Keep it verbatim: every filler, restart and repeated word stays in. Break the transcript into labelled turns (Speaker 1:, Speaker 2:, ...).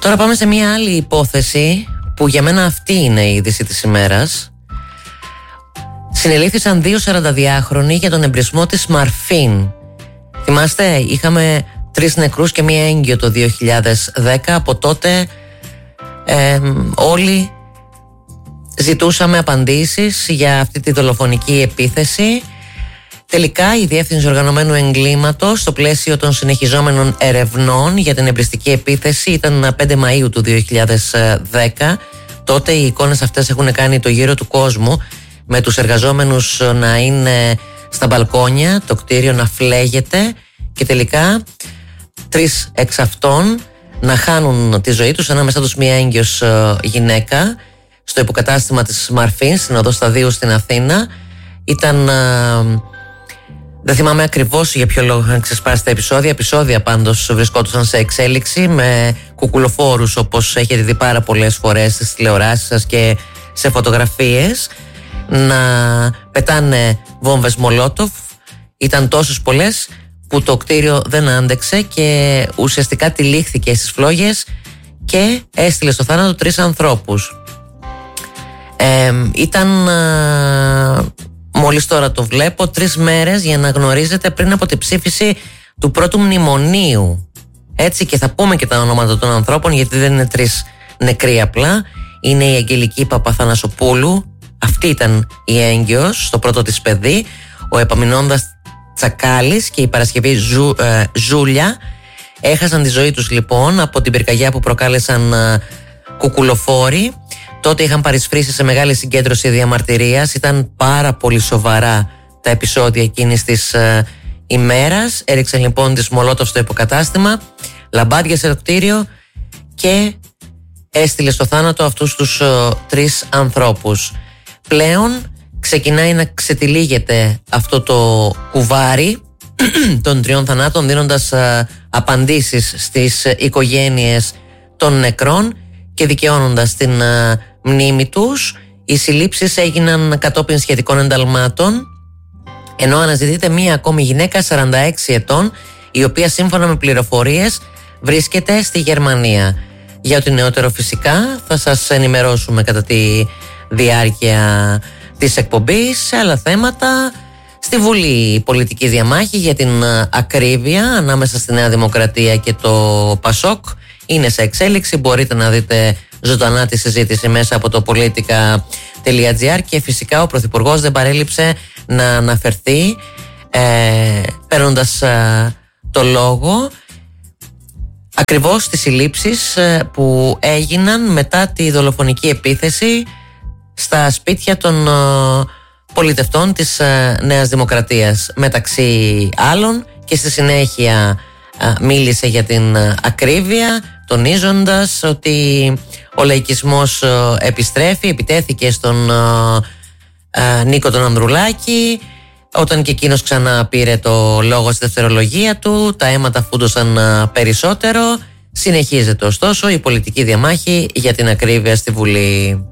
Speaker 1: Τώρα πάμε σε μια άλλη υπόθεση που για μένα αυτή είναι η είδηση της ημέρας. Συνελήφθησαν δύο σαρανταδυάχρονοι για τον εμπρισμό της Μαρφίν. Θυμάστε, είχαμε τρεις νεκρούς και μία έγκυο το δύο χιλιάδες δέκα. Από τότε ε, όλοι ζητούσαμε απαντήσεις για αυτή τη δολοφονική επίθεση. Τελικά η Διεύθυνση Οργανωμένου Εγκλήματος, στο πλαίσιο των συνεχιζόμενων ερευνών για την εμπριστική επίθεση, ήταν πέντε Μαΐου του δύο χιλιάδες δέκα. Τότε οι εικόνες αυτές έχουν κάνει το γύρο του κόσμου, με τους εργαζόμενους να είναι στα μπαλκόνια, το κτίριο να φλέγεται και τελικά τρεις εξ αυτών να χάνουν τη ζωή τους, ανάμεσά τους μία έγκυος γυναίκα, στο υποκατάστημα της Μαρφίν, στην οδό Σταδίου στην Αθήνα. Ήταν... Δεν θυμάμαι ακριβώς για ποιο λόγο είχαν ξεσπάσει τα επεισόδια. Επεισόδια πάντως βρισκόντουσαν σε εξέλιξη με κουκουλοφόρους, όπως έχετε δει πάρα πολλές φορές στις τηλεοράσεις σας και σε φωτογραφίες, να πετάνε βόμβες Μολότοφ. Ήταν τόσες πολλές που το κτίριο δεν άντεξε και ουσιαστικά τυλίχθηκε στις φλόγες και έστειλε στο θάνατο τρεις ανθρώπους. Ε, ήταν... Μόλις τώρα το βλέπω, τρεις μέρες για να γνωρίζετε πριν από την ψήφιση του πρώτου μνημονίου. Έτσι, και θα πούμε και τα ονόματα των ανθρώπων, γιατί δεν είναι τρεις νεκροί απλά. Είναι η Αγγελική Παπαθανασοπούλου, αυτή ήταν η έγκυος στο πρώτο της παιδί, ο Επαμεινώντας Τσακάλης και η Παρασκευή Ζου, ε, Ζούλια. Έχασαν τη ζωή τους λοιπόν από την πυρκαγιά που προκάλεσαν ε, κουκουλοφόροι. Τότε είχαν παρισφρήσει σε μεγάλη συγκέντρωση διαμαρτυρίας. Ήταν πάρα πολύ σοβαρά τα επεισόδια εκείνης της ε, ημέρας. Έριξαν λοιπόν τις Μολότοφ στο υποκατάστημα, λαμπάδιασε το κτίριο και έστειλε στο θάνατο αυτούς τους ε, τρεις ανθρώπους. Πλέον ξεκινάει να ξετυλίγεται αυτό το κουβάρι των τριών θανάτων, δίνοντας ε, απαντήσεις στις ε, οικογένειες των νεκρών και δικαιώνοντας την ε, μνήμη τους. Οι συλλήψεις έγιναν κατόπιν σχετικών ενταλμάτων, ενώ αναζητείται μία ακόμη γυναίκα σαράντα έξι ετών, η οποία σύμφωνα με πληροφορίες βρίσκεται στη Γερμανία. Για ό,τι νεότερο φυσικά θα σας ενημερώσουμε κατά τη διάρκεια της εκπομπής. Σε άλλα θέματα, στη Βουλή η πολιτική διαμάχη για την ακρίβεια ανάμεσα στη Νέα Δημοκρατία και το Πασόκ είναι σε εξέλιξη. Μπορείτε να δείτε ζωντανά τη συζήτηση μέσα από το πολιτικά τελεία τζι άρ και φυσικά ο Πρωθυπουργός δεν παρέλειψε να αναφερθεί ε, παίρνοντας ε, το λόγο ακριβώς στις συλλήψεις ε, που έγιναν μετά τη δολοφονική επίθεση στα σπίτια των ε, πολιτευτών της ε, Νέας Δημοκρατίας, μεταξύ άλλων, και στη συνέχεια ε, μίλησε για την ε, ακρίβεια, τονίζοντας ότι ο λαϊκισμός επιστρέφει. Επιτέθηκε στον ε, Νίκο τον Ανδρουλάκη, όταν και εκείνος ξανά πήρε το λόγο στη δευτερολογία του. Τα αίματα φούντωσαν περισσότερο. Συνεχίζεται ωστόσο η πολιτική διαμάχη για την ακρίβεια στη Βουλή.